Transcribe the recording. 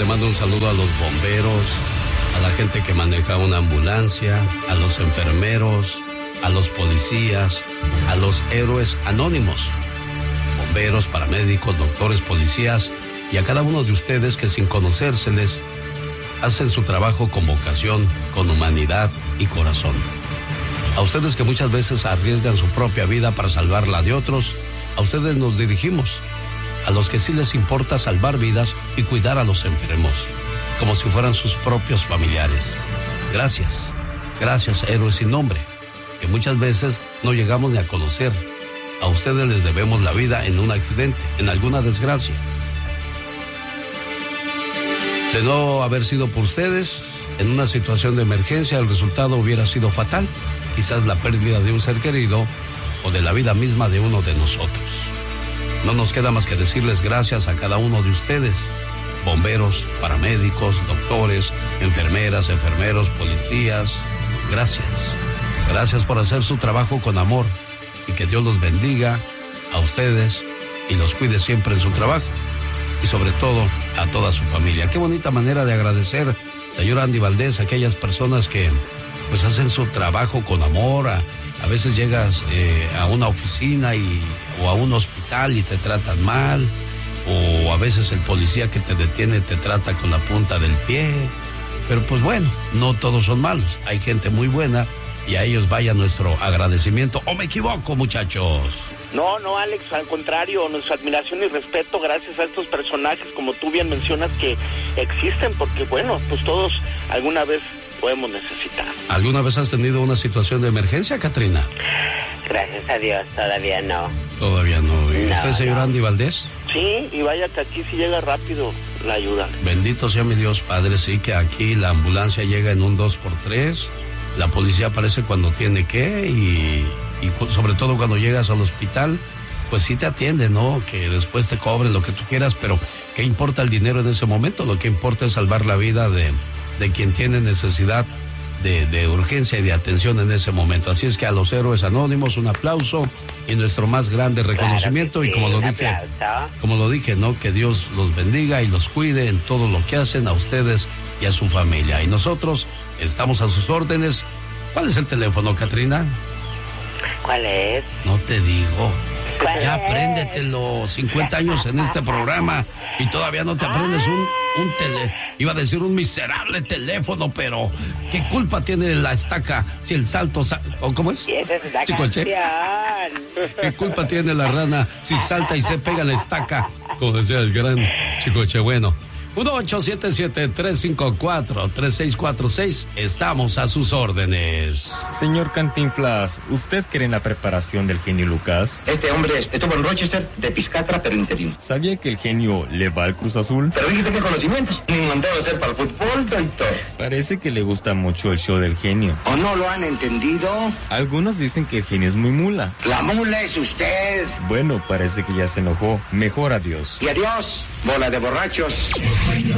le mando un saludo a los bomberos, a la gente que maneja una ambulancia, a los enfermeros, a los policías, a los héroes anónimos, bomberos, paramédicos, doctores, policías y a cada uno de ustedes que sin conocérseles hacen su trabajo con vocación, con humanidad y corazón. A ustedes que muchas veces arriesgan su propia vida para salvar la de otros, a ustedes nos dirigimos, a los que sí les importa salvar vidas y cuidar a los enfermos, como si fueran sus propios familiares. Gracias, gracias, héroes sin nombre, que muchas veces no llegamos ni a conocer. A ustedes les debemos la vida en un accidente, en alguna desgracia. De no haber sido por ustedes, en una situación de emergencia, el resultado hubiera sido fatal. Quizás la pérdida de un ser querido o de la vida misma de uno de nosotros. No nos queda más que decirles gracias a cada uno de ustedes, bomberos, paramédicos, doctores, enfermeras, enfermeros, policías. Gracias. Gracias por hacer su trabajo con amor y que Dios los bendiga a ustedes y los cuide siempre en su trabajo y sobre todo a toda su familia. Qué bonita manera de agradecer, señor Andy Valdés, a aquellas personas que pues hacen su trabajo con amor. A veces llegas a una oficina o a un hospital y te tratan mal, o a veces el policía que te detiene te trata con la punta del pie, pero pues bueno, no todos son malos, hay gente muy buena y a ellos vaya nuestro agradecimiento. ¿O me equivoco, muchachos? No, Alex, al contrario, nuestra admiración y respeto gracias a estos personajes, como tú bien mencionas, que existen porque, bueno, pues todos alguna vez podemos necesitar. ¿Alguna vez has tenido una situación de emergencia, Catrina? Gracias a Dios, todavía no. Todavía no. ¿Y no, usted, señor Andy Valdés? Sí, y vaya que aquí sí llega rápido la ayuda. Bendito sea mi Dios, Padre, sí, que aquí la ambulancia llega en un 2x3, la policía aparece cuando tiene que y sobre todo cuando llegas al hospital, pues sí te atiende, ¿no? Que después te cobren lo que tú quieras, pero ¿qué importa el dinero en ese momento? Lo que importa es salvar la vida de quien tiene necesidad de urgencia y de atención en ese momento. Así es que a los héroes anónimos un aplauso y nuestro más grande reconocimiento. Claro, y como lo dije, ¿no? Que Dios los bendiga y los cuide en todo lo que hacen, a ustedes y a su familia. Y nosotros estamos a sus órdenes. ¿Cuál es el teléfono, Catrina? ¿Cuál es? No te digo. Ya es? apréndetelo, 50 años en este programa y todavía no te aprendes iba a decir un miserable teléfono, pero ¿qué culpa tiene la estaca si el salto, ¿cómo es? Chicoche. ¿Qué culpa tiene la rana si salta y se pega la estaca? Como decía el gran Chicoche. Bueno, 1-877-354-3646. Estamos a sus órdenes. Señor Cantinflas, ¿usted cree en la preparación del genio Lucas? Este hombre estuvo en Rochester de Piscatra, pero interino. ¿Sabía que el genio le va al Cruz Azul? Pero dijiste qué conocimientos. Ni mandado a hacer para el fútbol, doctor. Parece que le gusta mucho el show del genio. ¿O no lo han entendido? Algunos dicen que el genio es muy mula. La mula es usted. Bueno, parece que ya se enojó. Mejor adiós. Y adiós, bola de borrachos.